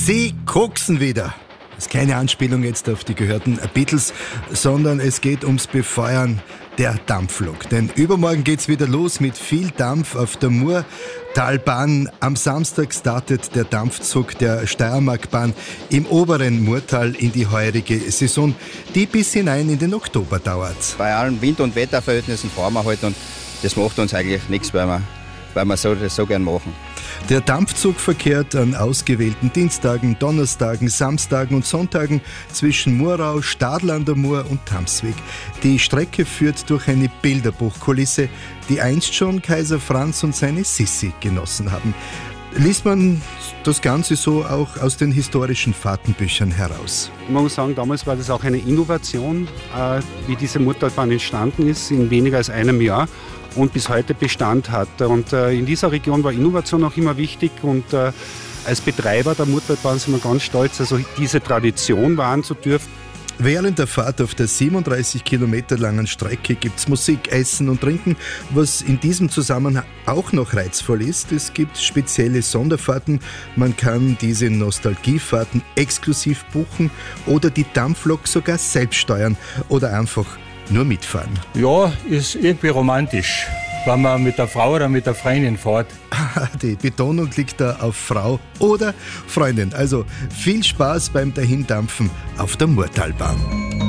Sie koksen wieder. Das ist keine Anspielung jetzt auf die gehörten Beatles, sondern es geht ums Befeuern der Dampflok. Denn übermorgen geht's wieder los mit viel Dampf auf der Murtalbahn. Am Samstag startet der Dampfzug der Steiermarkbahn im oberen Murtal in die heurige Saison, die bis hinein in den Oktober dauert. Bei allen Wind- und Wetterverhältnissen fahren wir halt und das macht uns eigentlich nichts, weil wir das so gern machen. Der Dampfzug verkehrt an ausgewählten Dienstagen, Donnerstagen, Samstagen und Sonntagen zwischen Murau, Stadl an der Mur und Tamsweg. Die Strecke führt durch eine Bilderbuchkulisse, die einst schon Kaiser Franz und seine Sissi genossen haben. Liest man das Ganze so auch aus den historischen Fahrtenbüchern heraus? Man muss sagen, damals war das auch eine Innovation, wie diese Murtalbahn entstanden ist, in weniger als einem Jahr und bis heute Bestand hat. Und in dieser Region war Innovation auch immer wichtig und als Betreiber der Murtalbahn sind wir ganz stolz, also diese Tradition wahren zu dürfen. Während der Fahrt auf der 37 Kilometer langen Strecke gibt's Musik, Essen und Trinken. Was in diesem Zusammenhang auch noch reizvoll ist, es gibt spezielle Sonderfahrten. Man kann diese Nostalgiefahrten exklusiv buchen oder die Dampflok sogar selbst steuern oder einfach nur mitfahren. Ja, ist irgendwie romantisch, wenn man mit der Frau oder mit der Freundin fährt. Die Betonung liegt da auf Frau oder Freundin. Also viel Spaß beim Dahindampfen auf der Murtalbahn.